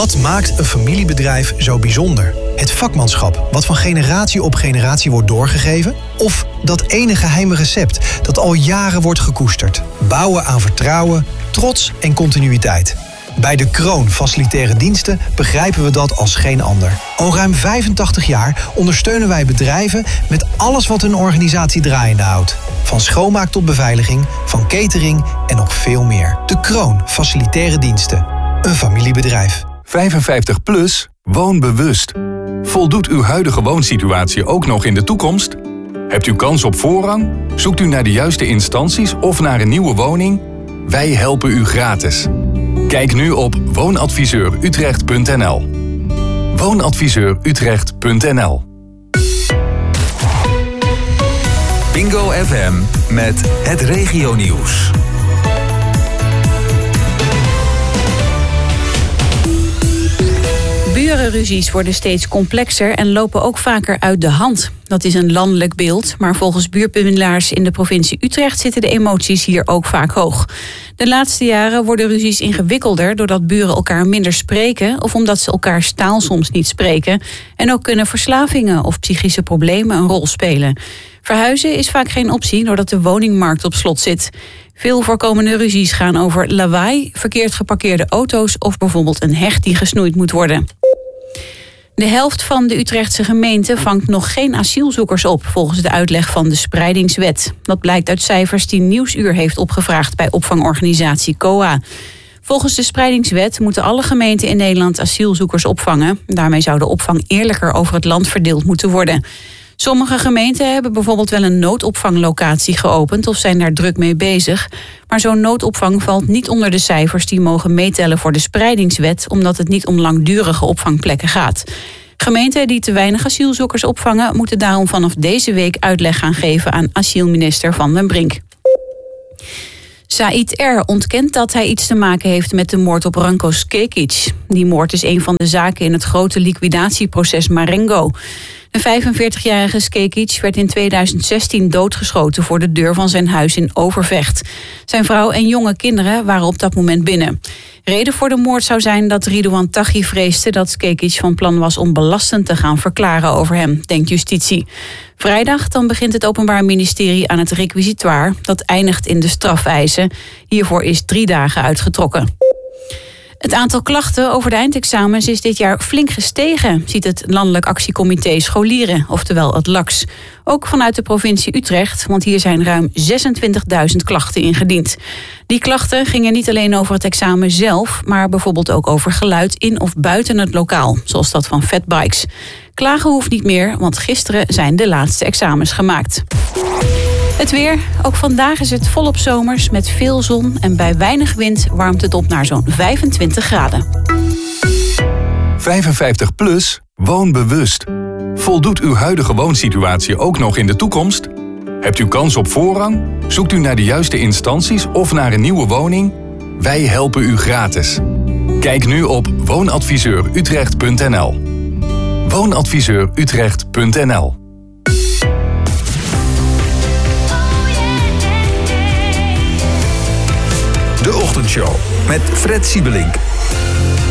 Wat maakt een familiebedrijf zo bijzonder? Het vakmanschap wat van generatie op generatie wordt doorgegeven? Of dat ene geheime recept dat al jaren wordt gekoesterd? Bouwen aan vertrouwen, trots en continuïteit. Bij De Kroon Facilitaire Diensten begrijpen we dat als geen ander. Al ruim 85 jaar ondersteunen wij bedrijven met alles wat hun organisatie draaiende houdt. Van schoonmaak tot beveiliging, van catering en nog veel meer. De Kroon Facilitaire Diensten. Een familiebedrijf. 55 plus, woon bewust. Voldoet uw huidige woonsituatie ook nog in de toekomst? Hebt u kans op voorrang? Zoekt u naar de juiste instanties of naar een nieuwe woning? Wij helpen u gratis. Kijk nu op woonadviseurutrecht.nl. Woonadviseurutrecht.nl. Bingo FM met het regionieuws. Burenruzies worden steeds complexer en lopen ook vaker uit de hand. Dat is een landelijk beeld, maar volgens buurtbemiddelaars in de provincie Utrecht zitten de emoties hier ook vaak hoog. De laatste jaren worden ruzies ingewikkelder doordat buren elkaar minder spreken of omdat ze elkaars taal soms niet spreken. En ook kunnen verslavingen of psychische problemen een rol spelen. Verhuizen is vaak geen optie doordat de woningmarkt op slot zit. Veel voorkomende ruzies gaan over lawaai, verkeerd geparkeerde auto's of bijvoorbeeld een heg die gesnoeid moet worden. De helft van de Utrechtse gemeente vangt nog geen asielzoekers op, volgens de uitleg van de Spreidingswet. Dat blijkt uit cijfers die Nieuwsuur heeft opgevraagd bij opvangorganisatie COA. Volgens de Spreidingswet moeten alle gemeenten in Nederland asielzoekers opvangen. Daarmee zou de opvang eerlijker over het land verdeeld moeten worden. Sommige gemeenten hebben bijvoorbeeld wel een noodopvanglocatie geopend of zijn daar druk mee bezig. Maar zo'n noodopvang valt niet onder de cijfers die mogen meetellen voor de Spreidingswet, omdat het niet om langdurige opvangplekken gaat. Gemeenten die te weinig asielzoekers opvangen moeten daarom vanaf deze week uitleg gaan geven aan asielminister Van den Brink. Said R. ontkent dat hij iets te maken heeft met de moord op Ranko Skekic. Die moord is een van de zaken in het grote liquidatieproces Marengo. De 45-jarige Skekic werd in 2016 doodgeschoten voor de deur van zijn huis in Overvecht. Zijn vrouw en jonge kinderen waren op dat moment binnen. Reden voor de moord zou zijn dat Ridouan Taghi vreesde dat Skekic van plan was om belastend te gaan verklaren over hem, denkt justitie. Vrijdag dan begint het Openbaar Ministerie aan het requisitoire. Dat eindigt in de strafeisen. Hiervoor is 3 dagen uitgetrokken. Het aantal klachten over de eindexamens is dit jaar flink gestegen, ziet het Landelijk Actiecomité Scholieren, oftewel het LAX. Ook vanuit de provincie Utrecht, want hier zijn ruim 26.000 klachten ingediend. Die klachten gingen niet alleen over het examen zelf, maar bijvoorbeeld ook over geluid in of buiten het lokaal, zoals dat van fatbikes. Klagen hoeft niet meer, want gisteren zijn de laatste examens gemaakt. Het weer. Ook vandaag is het volop zomers met veel zon en bij weinig wind warmt het op naar zo'n 25 graden. 55 plus, woon bewust. Voldoet uw huidige woonsituatie ook nog in de toekomst? Hebt u kans op voorrang? Zoekt u naar de juiste instanties of naar een nieuwe woning? Wij helpen u gratis. Kijk nu op woonadviseurutrecht.nl. Woonadviseurutrecht.nl. De Ochtendshow met Fred Siebelink.